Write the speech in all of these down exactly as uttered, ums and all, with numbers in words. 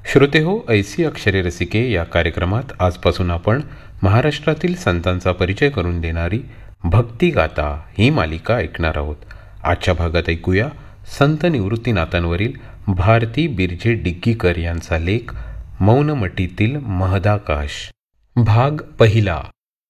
श्रोते हो, ऐसी अक्षरे रसिके या कार्यक्रमात आजपासून आपण महाराष्ट्रातील संतांचा परिचय करून देणारी भक्तिगाथा ही मालिका ऐकणार आहोत. आजच्या भागात ऐकूया संत निवृत्तीनाथांवरील भारती बिर्जे डिग्गीकर यांचा लेख मौनमटीतील महदाकाश. भाग पहिला.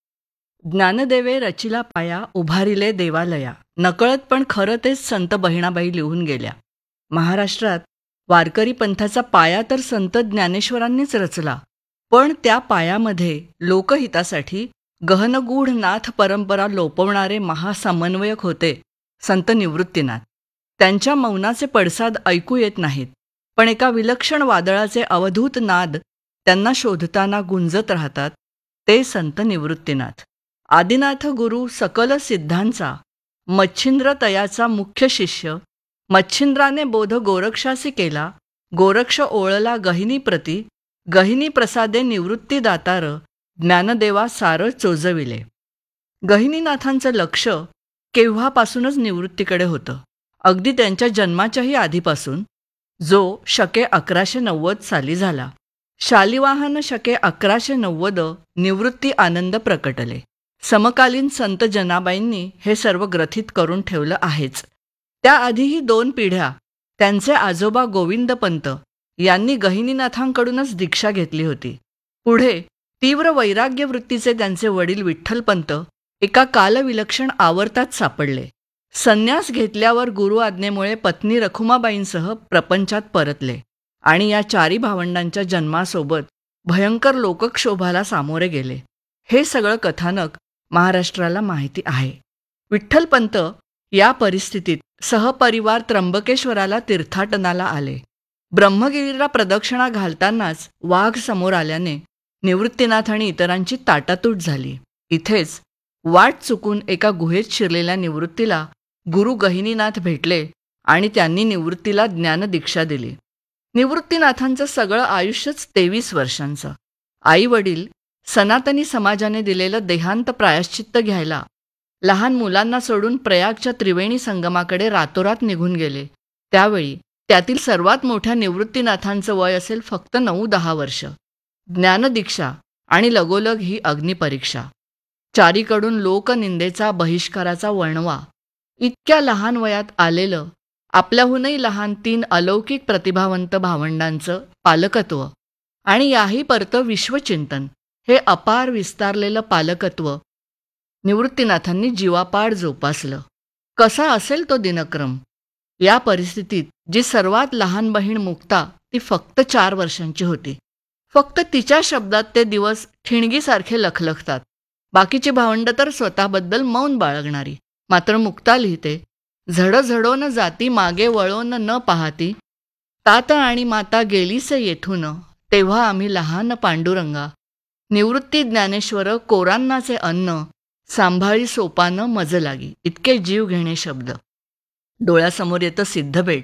ज्ञानदेवे रचिला पाया, उभारिले देवालया. नकळत पण खरं तेच संत बहिणाबाई लिहून गेल्या. महाराष्ट्रात वारकरी पंथाचा पाया तर संत ज्ञानेश्वरांनीच रचला, पण त्या पायामध्ये लोकहितासाठी गहनगूढ नाथ परंपरा लोपवणारे महासमन्वयक होते संत निवृत्तीनाथ. त्यांच्या मौनाचे पडसाद ऐकू येत नाहीत, पण एका विलक्षण वादळाचे अवधूत नाद त्यांना शोधताना गुंजत राहतात. ते संत निवृत्तीनाथ. आदिनाथ गुरु सकल सिद्धांचा, मच्छिंद्र तयाचा मुख्य शिष्य. मच्छिंद्राने बोध गोरक्षासी केला, गोरक्ष ओळला गहिनी प्रती. गहिनी प्रसादे निवृत्ती दातार, ज्ञानदेवा सार चोजविले. गहिनीनाथांचं लक्ष केव्हापासूनच निवृत्तीकडे होतं, अगदी त्यांच्या जन्माच्याही आधीपासून, जो शके अकराशे नव्वद साली झाला. शालिवाहन शके अकराशे नव्वद निवृत्ती आनंद प्रकटले. समकालीन संत जनाबाईंनी हे सर्व ग्रथित करून ठेवलं आहेच. त्याआधीही दोन पिढ्या त्यांचे आजोबा गोविंदपंत यांनी गहिनीनाथांकडूनच दीक्षा घेतली होती. पुढे तीव्र वैराग्य वृत्तीचे त्यांचे वडील विठ्ठलपंत एका कालविलक्षण आवर्तात सापडले. संन्यास घेतल्यावर गुरु आज्ञेमुळे पत्नी रखुमाबाईंसह प्रपंचात परतले आणि या चारी भावंडांच्या जन्मासोबत भयंकर लोकक्षोभाला सामोरे गेले. हे सगळं कथानक महाराष्ट्राला माहिती आहे. विठ्ठलपंत या परिस्थितीत सहपरिवार त्र्यंबकेश्वराला तीर्थाटनाला आले. ब्रह्मगिरीला प्रदक्षिणा घालतानाच वाघ समोर आल्याने निवृत्तीनाथ आणि इतरांची ताटातूट झाली. इथेच वाट चुकून एका गुहेत शिरलेल्या निवृत्तीला गुरु गहिनीनाथ भेटले आणि त्यांनी निवृत्तीला ज्ञानदीक्षा दिली. निवृत्तीनाथांचं सगळं आयुष्यच तेवीस वर्षांचं. आई वडील सनातनी समाजाने दिलेलं देहांत प्रायश्चित्त घ्यायला लहान मुलांना सोडून प्रयागच्या त्रिवेणी संगमाकडे रातोरात निघून गेले. त्यावेळी त्यातील सर्वात मोठ्या निवृत्तीनाथांचं वय असेल फक्त नऊ दहा वर्ष. ज्ञानदीक्षा आणि लगोलग ही अग्निपरीक्षा. चारीकडून लोकनिंदेचा, बहिष्काराचा वणवा. इतक्या लहान वयात आलेलं, आपल्याहूनही लहान तीन अलौकिक प्रतिभावंत भावंडांचं पालकत्व आणि याही परतं विश्वचिंतन, हे अपार विस्तारलेलं पालकत्व निवृत्तीनाथांनी जीवापाड जोपासलं. कसा असेल तो दिनक्रम? या परिस्थितीत जी सर्वात लहान बहीण मुक्ता, ती फक्त चार वर्षांची होती. फक्त तिच्या शब्दात ते दिवस ठिणगीसारखे लखलखतात. बाकीची भावंड तर स्वतःबद्दल मौन बाळगणारी. मात्र मुक्ता लिहिते, झडझडो न जाती मागे वळोन न पाहती, तात आणि माता गेलीसे येथून, तेव्हा आम्ही लहान पांडुरंगा. निवृत्ती ज्ञानेश्वर कोरांनाचे अन्न, सांभाळी सोपानं मज लागी. इतके जीव घेणे शब्द. डोळ्यासमोर येतं सिद्धबेट,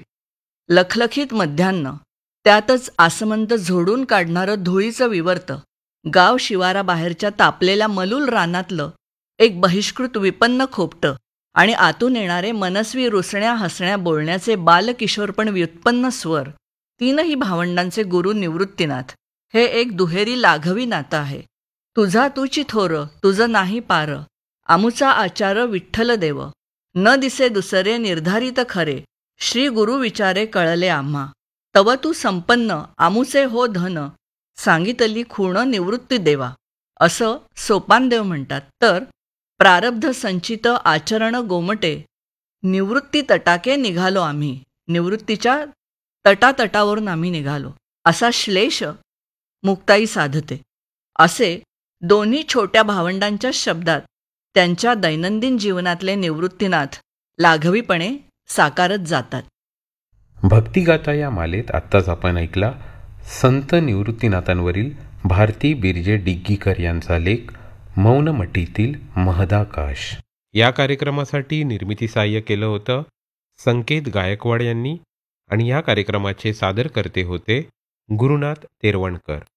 लखलखीत मध्यान्ह, त्यातच आसमंत झोडून काढणारं धुळीचं विवर्त, गाव शिवाराबाहेरच्या तापलेल्या मलूल रानातलं एक बहिष्कृत विपन्न खोपटं आणि आतून येणारे मनस्वी रुसण्या हसण्या बोलण्याचे बालकिशोरपण व्युत्पन्न स्वर. तीनही भावंडांचे गुरु निवृत्तीनाथ हे एक दुहेरी लाघवी नातं आहे. तुझा तुची थोर, तुझं नाही पार, आमुचा आचार विठ्ठल देव, न दिसे दुसरे निर्धारित खरे, श्री गुरु विचारे कळले आम्हा, तव तू संपन्न आमुचे हो धन, सांगितली खूण निवृत्ती देवा. असं सोपानदेव म्हणतात. तर प्रारब्ध संचित आचरण गोमटे, निवृत्ती तटाके निघालो आम्ही. निवृत्तीच्या तटातटावरून आम्ही निघालो, असा श्लेष मुक्ताई साधते. असे दोन्ही छोट्या भावंडांच्या शब्दात त्यांच्या दैनंदिन जीवनातले निवृत्तीनाथ लाघवीपणे साकारत जातात. भक्तिगाथा या मालेत आत्ताच आपण ऐकला संत निवृत्तीनाथांवरील भारती बिर्जे डिग्गीकर यांचा लेख मौनमटीतील महदाकाश. या कार्यक्रमासाठी निर्मिती सहाय्य केलं होतं संकेत गायकवाड यांनी आणि या कार्यक्रमाचे सादरकर्ते होते गुरुनाथ तेरवणकर.